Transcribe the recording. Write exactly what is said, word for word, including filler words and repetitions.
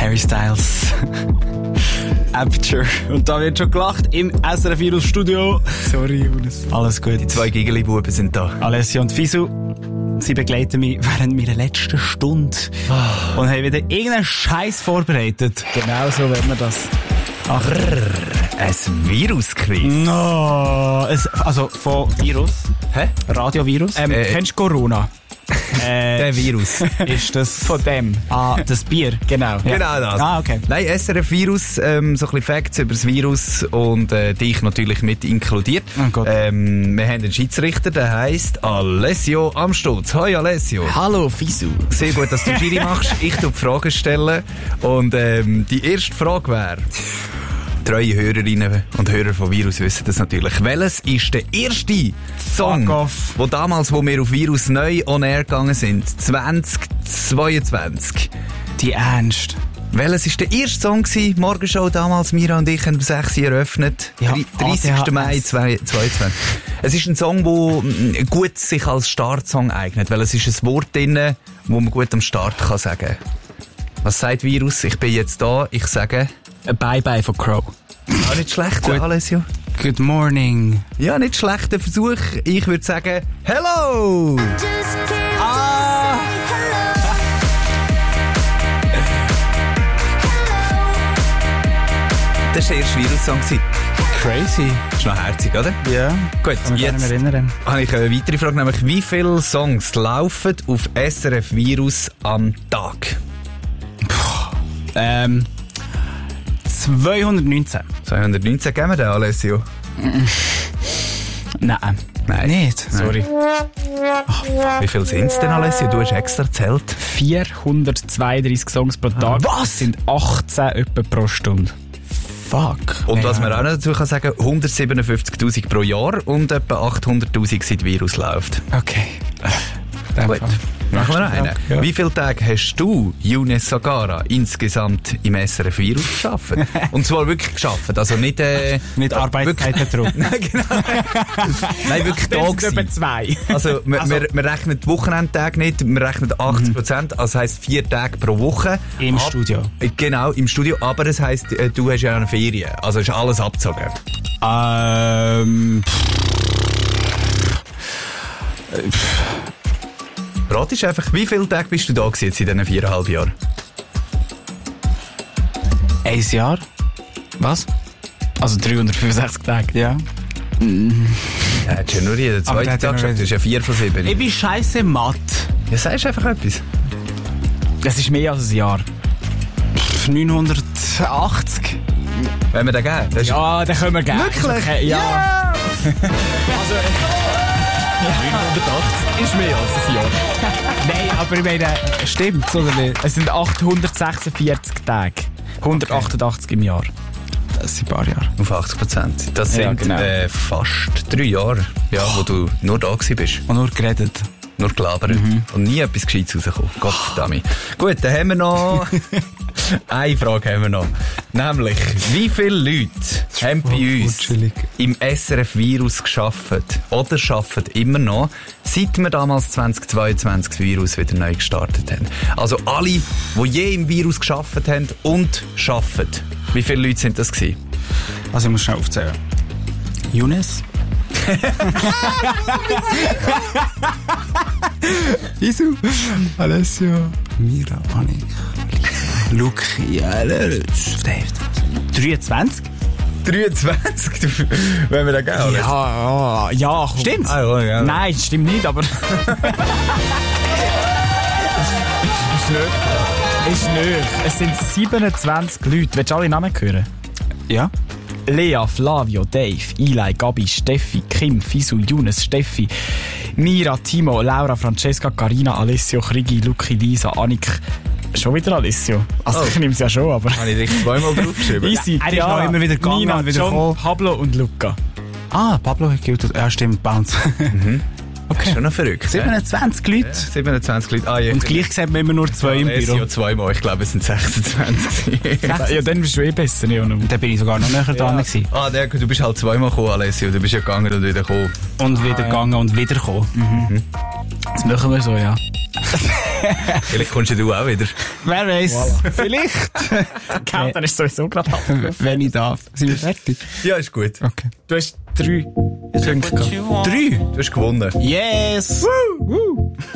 Harry Styles. Aperture. Und da wird schon gelacht im S R F-Virus-Studio. Sorry, Jonas. Alles gut. Die zwei Gigeli-Buben sind da. Alessio und Fisu. Sie begleiten mich während meiner letzten Stunde. Oh. Und haben wieder irgendeinen Scheiß vorbereitet. Genau so wird man das. Ach, ein Virus-Quiz. No. Es, also von Virus. Hä? Radiovirus. Ähm, äh, kennst du Corona? äh, Der Virus. Ist das von dem? Ah, das Bier. Genau. Ja. Genau das. Ah, okay. Nein, S R F-Virus, ähm, so ein bisschen Facts über das Virus und äh, dich natürlich mit inkludiert. Oh Gott. Ähm, wir haben einen Schiedsrichter, der heisst Alessio Amstutz. Hoi Alessio. Hallo Fisu. Sehr gut, dass du Schiri machst. Ich tue die Fragen stellen. Und ähm, die erste Frage wäre... Treue Hörerinnen und Hörer von Virus wissen das natürlich. Welches ist der erste Song, wo damals, wo wir auf Virus neu on air gegangen sind, zwanzig zweiundzwanzig? Die Ernst. Welches ist der erste Song gewesen? Morgenshow damals, Mira und ich haben um sechs Uhr eröffnet. Ja, dreißigsten Mai zweitausendzweiundzwanzig. Es ist ein Song, der gut sich als Startsong eignet, weil es ist ein Wort drin, wo man gut am Start kann sagen. Was sagt Virus? Ich bin jetzt da, ich sage... Bye Bye von Crow. Auch nicht schlecht, gut. Alessio. Good morning. Ja, nicht schlechter Versuch. Ich würde sagen, hello! Ah! Das war der erste Virus-Song. Crazy. Das ist noch herzig, oder? Ja. Gut, kann mich jetzt erinnern. habe ich eine weitere Frage, nämlich wie viele Songs laufen auf S R F Virus am Tag? Puh. Ähm... zweihundertneunzehn. zweihundertneunzehn, geben wir den, Alessio? Nein. Nein. Nicht, sorry. Ach, wie viel sind es denn, Alessio? Du hast extra gezählt. vierhundertzweiunddreißig Songs pro Tag. Was? Das sind achtzehn etwa pro Stunde. Fuck. Und ja. was man auch noch dazu kann sagen, hundertsiebenundfünfzigtausend pro Jahr und etwa achthunderttausend seit Virus läuft. Okay. Gut. Machen wir noch einen. Ja. Wie viele Tage hast du, Younes Sagara, insgesamt im S R F Virus geschafft? Und zwar wirklich geschafft, also nicht... Äh, nicht Arbeitszeit betrug. Nein, genau. Nein, wirklich da gewesen. zwei. Also, wir, also. Wir, wir rechnen die Wochenendtage nicht, wir rechnen achtzig Prozent, mhm. also heisst vier Tage pro Woche. Im Ab, Studio. Genau, im Studio, aber es heisst, du hast ja eine Ferien, also ist alles abgezogen. Ähm... Rat ist einfach, wie viele Tage bist du da gewesen jetzt in diesen viereinhalb Jahren? Ein Jahr? Was? Also dreihundertfünfundsechzig Tage, ja. Ja, hättest ja nur jeden zweiten Tag geschafft, das ist ja vier von sieben. Ich bin scheisse matt. Ja, sagst einfach etwas. Das ist mehr als ein Jahr. neunhundertachtzig. Wenn wir den geben? Das ja, den können wir geben. Wirklich? Okay, ja. ja. Also... neunhundertachtzig ist mehr als ein Jahr. Nein, aber ich meine, stimmt, oder nicht? Es sind achthundertsechsundvierzig Tage. hundertachtundachtzig okay. Im Jahr. Das sind ein paar Jahre. Auf achtzig Prozent. Das sind ja, genau. äh, fast drei Jahre, ja, wo du nur da gewesen bist. Und nur geredet. Nur gelabert. Mhm. Und nie etwas Gescheites rausgekommen. Gottverdammt. Gut, dann haben wir noch... Eine Frage haben wir noch. Nämlich, wie viele Leute haben bei uns im S R F-Virus gearbeitet oder arbeiten immer noch, seit wir damals zwanzig zweiundzwanzig das Virus wieder neu gestartet haben? Also alle, die je im Virus gearbeitet haben und arbeiten. Wie viele Leute sind das gewesen? Also ich muss schnell aufzählen. Younes? Wieso? Alessio, Mira, Annik, Luki, dreiundzwanzig? dreiundzwanzig? Wenn wir da gehen? Ja, ja, ja. Stimmt's? Ah, ja, ja. Nein, stimmt nicht, aber... ist nicht. Ist nicht. Es sind siebenundzwanzig Leute. Willst du alle Namen hören? Ja. Lea, Flavio, Dave, Eli, Gabi, Steffi, Kim, Fisu, Younes, Steffi, Mira, Timo, Laura, Francesca, Carina, Alessio, Krigi, Luki, Lisa, Annik. Schon wieder Alessio. Also oh. Ich nehme es ja schon, aber... Habe ich dich zweimal draufgeschrieben? Easy, er ist ja, noch immer wieder gegangen Nina, und wieder John, gekommen. Pablo und Luca. Ah, Pablo hat gilt. Ja, stimmt, Bounce. Mhm. Okay. Das ist schon noch verrückt. siebenundzwanzig Leute. Ja, siebenundzwanzig Leute. Ah, ja, und gleich sieht man immer nur zwei ja, im Büro. Ja, zweimal. Ich glaube, es sind sechsundzwanzig. Ja, dann bist du eh besser. Ja. Dann bin ich sogar noch näher dran. Ja. Ah, der, du bist halt zweimal gekommen, Alessio. Du bist ja gegangen und wieder gekommen. Und wieder ah, gegangen ja. und wieder gekommen. Mhm. Das machen wir so, ja. Vielleicht kommst du auch wieder. Wer weiss. Voilà. Vielleicht. Countdown dann ist sowieso gerade ab. Wenn ich darf. Sind wir fertig? Ja, ist gut. Okay. Du hast drei Punkte gehabt. Drei? Du hast gewonnen. Yes! Woo! Woo!